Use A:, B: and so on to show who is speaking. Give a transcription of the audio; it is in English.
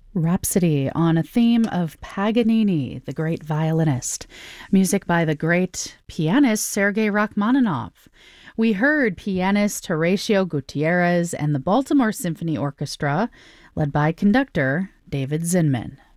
A: Rhapsody on a theme of Paganini, the great violinist. Music by the great pianist Sergei Rachmaninoff. We heard pianist Horatio Gutierrez and the Baltimore Symphony Orchestra, led by conductor David Zinman.